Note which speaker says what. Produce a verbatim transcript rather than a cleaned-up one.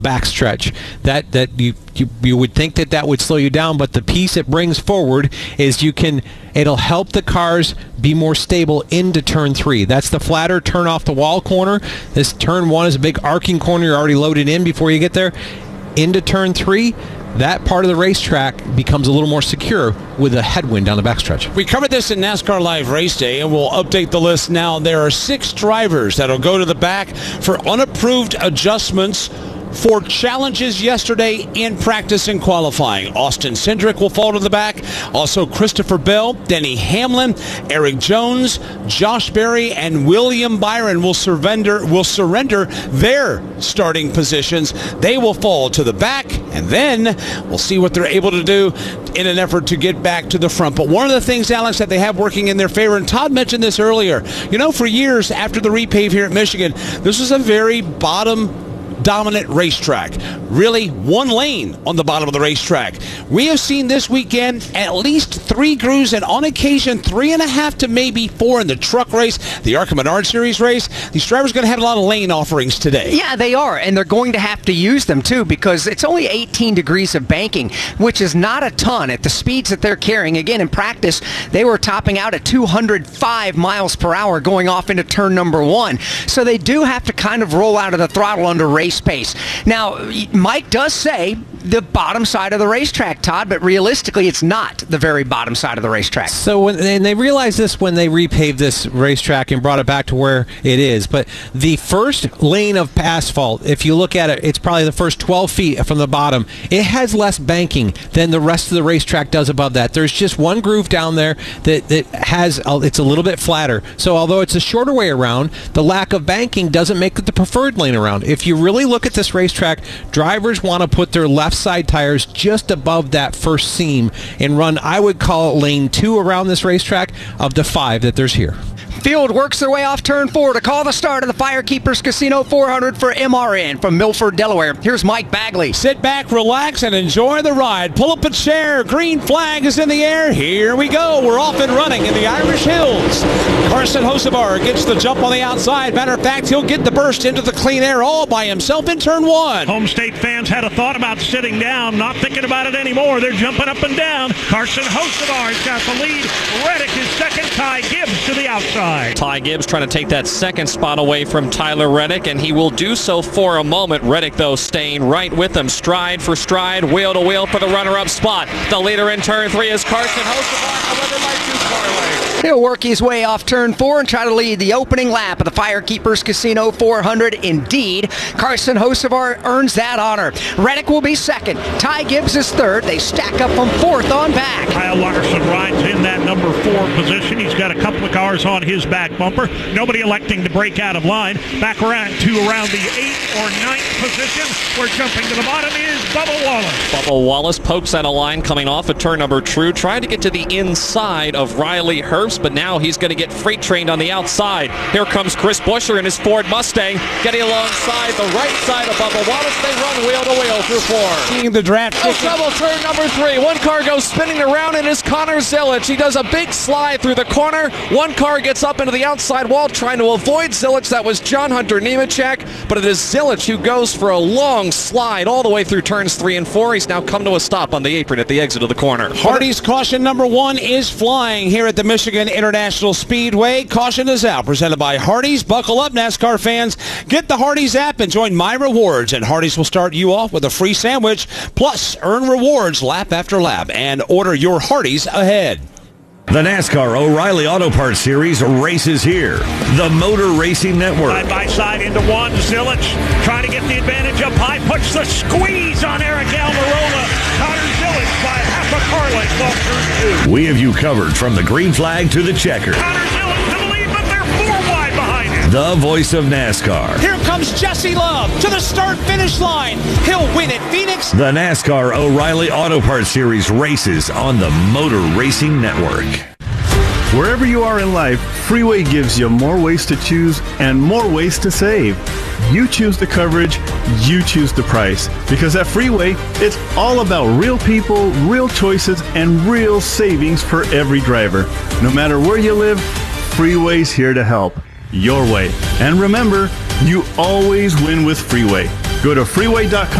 Speaker 1: backstretch. That that you, you you would think that that would slow you down, but the piece it brings forward is you can it'll help the cars be more stable into turn three. That's the flatter turn off the wall corner. This turn one is a big arcing corner. You're already loaded in before you get there. Into turn three, that part of the racetrack becomes a little more secure with a headwind down the backstretch.
Speaker 2: We covered this in NASCAR Live Race Day, and we'll update the list now. There are six drivers that'll go to the back for unapproved adjustments for challenges yesterday in practice and qualifying. Austin Cindric will fall to the back. Also Christopher Bell, Denny Hamlin, Eric Jones, Josh Berry, and William Byron will surrender will surrender their starting positions. They will fall to the back, and then we'll see what they're able to do in an effort to get back to the front. But one of the things, Alex, that they have working in their favor, and Todd mentioned this earlier, you know, for years after the repave here at Michigan, this was a very bottom dominant racetrack. Really one lane on the bottom of the racetrack. We have seen this weekend at least three crews, and on occasion three and a half to maybe four in the truck race, the ARCA Menard Series race. These drivers are going to have a lot of lane offerings today.
Speaker 3: Yeah, they are, and they're going to have to use them too, because it's only eighteen degrees of banking, which is not a ton at the speeds that they're carrying. Again, in practice, they were topping out at two hundred five miles per hour going off into turn number one. So they do have to kind of roll out of the throttle under race pace. Now, Mike does say the bottom side of the racetrack, Todd, but realistically it's not the very bottom side of the racetrack.
Speaker 1: So when and they realized this when they repaved this racetrack and brought it back to where it is. But the first lane of asphalt, if you look at it, it's probably the first twelve feet from the bottom. It has less banking than the rest of the racetrack does above that. There's just one groove down there that, that has, a, it's a little bit flatter. So although it's a shorter way around, the lack of banking doesn't make it the preferred lane around. If you really look at this racetrack, drivers want to put their left side tires just above that first seam and run, I would call it lane two around this racetrack of the five that there's here.
Speaker 3: Field works their way off turn four to call the start of the Firekeepers Casino four hundred for M R N from Milford, Delaware. Here's Mike Bagley.
Speaker 2: Sit back, relax, and enjoy the ride. Pull up a chair. Green flag is in the air. Here we go. We're off and running in the Irish Hills. Carson Hocevar gets the jump on the outside. Matter of fact, he'll get the burst into the clean air all by himself in turn one.
Speaker 4: Home State fans had a thought about sitting down, not thinking about it anymore. They're jumping up and down. Carson Hocevar's got the lead. Reddick is second. Ty Gibbs to the outside.
Speaker 5: Ty Gibbs trying to take that second spot away from Tyler Reddick, and he will do so for a moment. Reddick, though, staying right with him, stride for stride, wheel to wheel for the runner-up spot. The leader in turn three is Carson Hocevar, however, by two car lengths.
Speaker 3: He'll work his way off turn four and try to lead the opening lap of the Firekeepers Casino four hundred. Indeed, Carson Hocevar earns that honor. Reddick will be second. Ty Gibbs is third. They stack up from fourth on back.
Speaker 4: Kyle Larson rides in that number four position. He's got a couple of cars on his back bumper. Nobody electing to break out of line. Back around to around the eighth or ninth position. We're jumping to the bottom is Bubba Wallace.
Speaker 5: Bubba Wallace pokes at a line coming off at turn number two, trying to get to the inside of Riley Herbst, but now he's going to get freight trained on the outside. Here comes Chris Buescher in his Ford Mustang, getting alongside the right side of Bubba Wallace. They run wheel to wheel through four.
Speaker 2: Seeing the draft.
Speaker 5: Oh, double turn number three. One car goes spinning around, and it's Connor Zilic. He does a big slide through the corner. One car gets up into the outside wall trying to avoid Zilic. That was John Hunter Nemechek, but it is Zilic who goes for a long slide all the way through turns three and four. He's now come to a stop on the apron at the exit of the corner.
Speaker 2: Hardy's caution number one is flying here at the Michigan International Speedway. Caution is out, presented by Hardy's. Buckle up, NASCAR fans. Get the Hardy's app and join My Rewards, and Hardy's will start you off with a free sandwich, plus earn rewards lap after lap, and order your Hardy's ahead.
Speaker 6: The NASCAR O'Reilly Auto Parts Series races here. The Motor Racing Network.
Speaker 4: Side by side into one. Zilic trying to get the advantage up high. Puts the squeeze on Eric Almirola. Connor Zilic by half a car length off turn two.
Speaker 6: We have you covered from the green flag to the checker.
Speaker 4: Connor Zilic to the lead, but they're four wide behind him.
Speaker 6: The voice of NASCAR.
Speaker 2: Here comes Jesse Love to the start-finish line. He'll win at Phoenix.
Speaker 6: The NASCAR O'Reilly Auto Parts Series races on the Motor Racing Network.
Speaker 7: Wherever you are in life, Freeway gives you more ways to choose and more ways to save. You choose the coverage, you choose the price. Because at Freeway, it's all about real people, real choices, and real savings for every driver. No matter where you live, Freeway's here to help. Your way. And remember, you always win with Freeway. Go to freeway dot com